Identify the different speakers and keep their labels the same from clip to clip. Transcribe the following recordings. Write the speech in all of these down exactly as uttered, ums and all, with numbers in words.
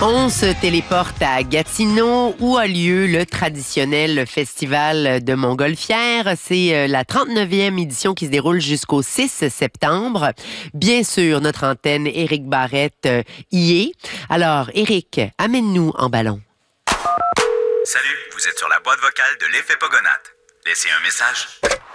Speaker 1: On se téléporte à Gatineau où a lieu le traditionnel festival de Montgolfière. C'est la trente-neuvième édition qui se déroule jusqu'au six septembre. Bien sûr, notre antenne Éric Barrette y est. Alors, Éric, amène-nous en ballon.
Speaker 2: Salut, vous êtes sur la boîte vocale de l'Effet Pogonate. Laissez un message.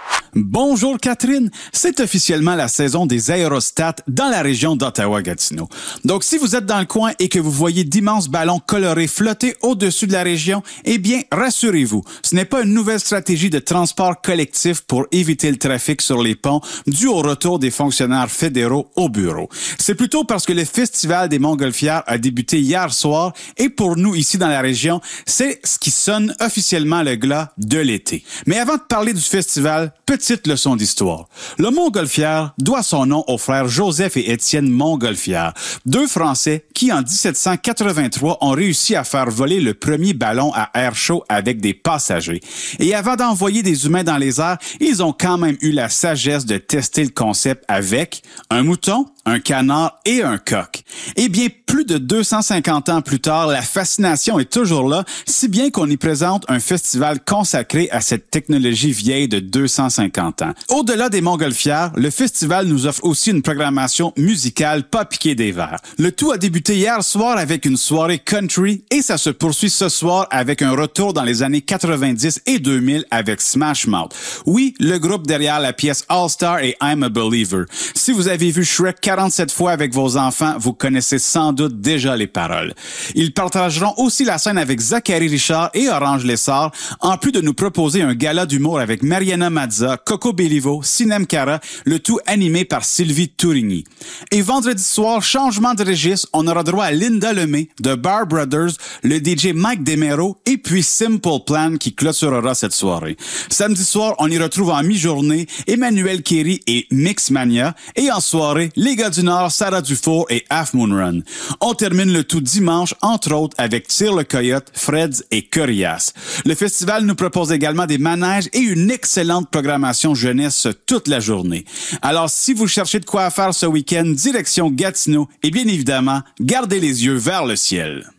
Speaker 3: Bonjour Catherine, c'est officiellement la saison des aérostats dans la région d'Ottawa-Gatineau. Donc si vous êtes dans le coin et que vous voyez d'immenses ballons colorés flotter au-dessus de la région, eh bien rassurez-vous, ce n'est pas une nouvelle stratégie de transport collectif pour éviter le trafic sur les ponts dû au retour des fonctionnaires fédéraux au bureau. C'est plutôt parce que le Festival des Montgolfières a débuté hier soir et pour nous ici dans la région, c'est ce qui sonne officiellement le glas de l'été. Mais avant de parler du festival, petite leçon d'histoire. Le Montgolfière doit son nom aux frères Joseph et Étienne Montgolfière, deux Français qui, en dix-sept cent quatre-vingt-trois, ont réussi à faire voler le premier ballon à air chaud avec des passagers. Et avant d'envoyer des humains dans les airs, ils ont quand même eu la sagesse de tester le concept avec un mouton, un canard et un coq. Eh bien, plus de deux cent cinquante ans plus tard, la fascination est toujours là, si bien qu'on y présente un festival consacré à cette technologie vieille de deux cent cinquante ans. Au-delà des Montgolfières, le festival nous offre aussi une programmation musicale pas piquée des verres. Le tout a débuté hier soir avec une soirée country et ça se poursuit ce soir avec un retour dans les années quatre-vingt-dix et deux mille avec Smash Mouth. Oui, le groupe derrière la pièce All Star et I'm a Believer. Si vous avez vu Shrek quarante-sept fois avec vos enfants, vous connaissez sans doute déjà les paroles. Ils partageront aussi la scène avec Zachary Richard et Orange Lessard, en plus de nous proposer un gala d'humour avec Mariana Mazza, Coco Bellivo, Sinem Cara, le tout animé par Sylvie Tourigny. Et vendredi soir, changement de registre, on aura droit à Linda Lemay, The Bar Brothers, le D J Mike DeMero et puis Simple Plan qui clôturera cette soirée. Samedi soir, on y retrouve en mi-journée Emmanuel Kerry et Mixmania et en soirée, les gars du Nord, Sarah Dufour et Half Moon Run. On termine le tout dimanche, entre autres, avec Tire le Coyote, Freds et Corias. Le festival nous propose également des manèges et une excellente programmation jeunesse toute la journée. Alors, si vous cherchez de quoi faire ce week-end, direction Gatineau et bien évidemment, gardez les yeux vers le ciel.